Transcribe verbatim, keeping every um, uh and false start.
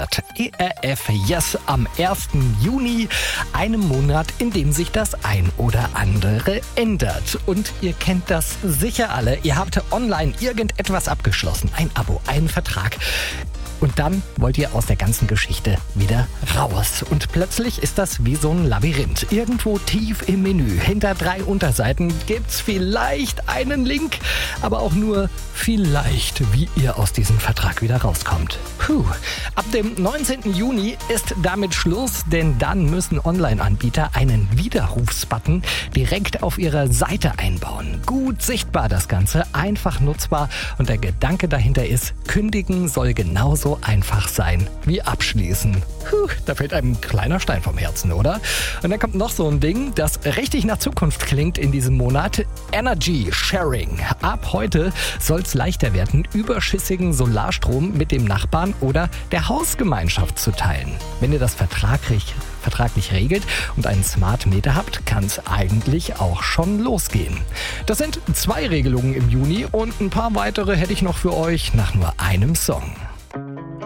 gehört. E R F Yes am ersten Juni, einem Monat, in dem sich das ein oder andere ändert. Und ihr kennt das sicher alle. Ihr habt online irgendetwas abgeschlossen. Ein Abo, einen Vertrag. Und dann wollt ihr aus der ganzen Geschichte wieder raus. Und plötzlich ist das wie so ein Labyrinth. Irgendwo tief im Menü, hinter drei Unterseiten, gibt's vielleicht einen Link, aber auch nur vielleicht, wie ihr aus diesem Vertrag wieder rauskommt. Puh. Ab dem neunzehnten Juni ist damit Schluss, denn dann müssen Online-Anbieter einen Widerrufsbutton direkt auf ihrer Seite einbauen. Gut sichtbar das Ganze, einfach nutzbar und der Gedanke dahinter ist, kündigen soll genauso einfach sein wie abschließen. Puh, da fällt einem ein kleiner Stein vom Herzen, oder? Und dann kommt noch so ein Ding, das richtig nach Zukunft klingt in diesem Monat. Energy Sharing. Ab heute soll es leichter werden, überschüssigen Solarstrom mit dem Nachbarn oder der Hausgemeinschaft zu teilen. Wenn ihr das vertraglich, vertraglich regelt und einen Smart Meter habt, kann es eigentlich auch schon losgehen. Das sind zwei Regelungen im Juni und ein paar weitere hätte ich noch für euch nach nur einem Song.